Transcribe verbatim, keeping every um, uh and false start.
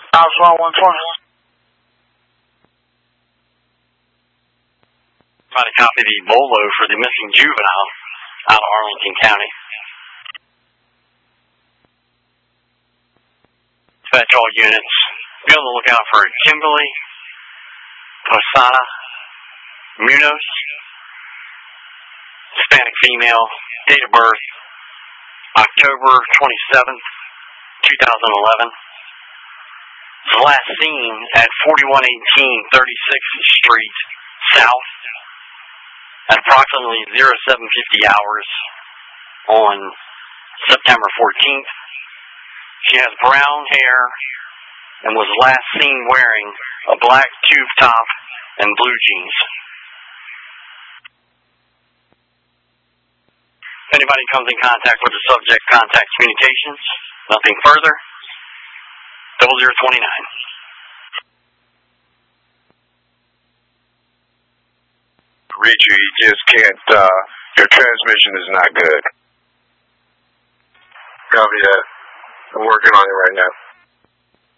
Oswald one twenty. Trying to copy the BOLO for the missing juvenile out of Arlington County. Dispatch all units. Be on the lookout for Kimberly Posada Munoz, Hispanic female, date of birth October twenty-seventh, two thousand eleven. The last seen at forty-one eighteen thirty-sixth Street South at approximately oh seven fifty hours on September fourteenth. She has brown hair and was last seen wearing a black tube top and blue jeans. If anybody comes in contact with the subject, contact communications. Nothing further. double zero twenty-nine. Reach you, you just can't, uh, your transmission is not good. Copy that. I'm working on it right now.